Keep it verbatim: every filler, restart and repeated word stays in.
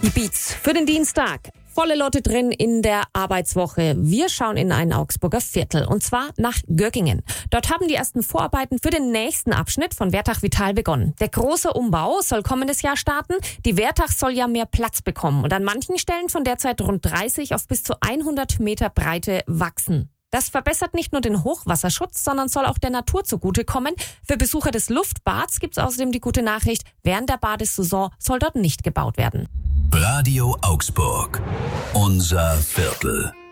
Die Beats für den Dienstag. Volle Lotte drin in der Arbeitswoche. Wir schauen in ein Augsburger Viertel und zwar nach Göggingen. Dort haben die ersten Vorarbeiten für den nächsten Abschnitt von Wertach-Vital begonnen. Der große Umbau soll kommendes Jahr starten. Die Wertach soll ja mehr Platz bekommen und an manchen Stellen von derzeit rund dreißig auf bis zu hundert Meter Breite wachsen. Das verbessert nicht nur den Hochwasserschutz, sondern soll auch der Natur zugutekommen. Für Besucher des Luftbads gibt es außerdem die gute Nachricht, während der Badesaison soll dort nicht gebaut werden. Radio Augsburg. Unser Viertel.